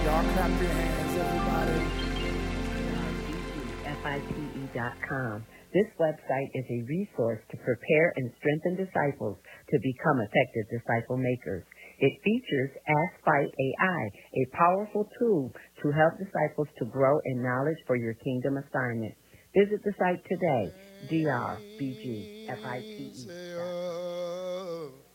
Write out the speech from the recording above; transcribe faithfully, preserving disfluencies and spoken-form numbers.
Y'all clap your hands, everybody. F I T E dot com. This website is a resource to prepare and strengthen disciples to become effective disciple makers. It features Ask Fight A I, a powerful tool to help disciples to grow in knowledge for your kingdom assignment. Visit the site today, D R B G F I T E.